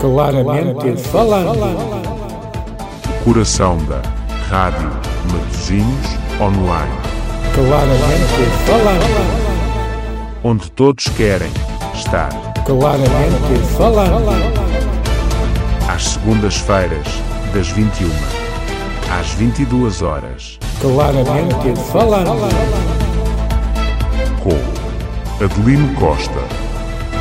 Claramente falando. O coração da Rádio Matosinhos Online. Claramente falando. Onde todos querem estar. Claramente falando. Às segundas-feiras, das 21 às 22 horas. Claramente falando. Com Adelino Costa.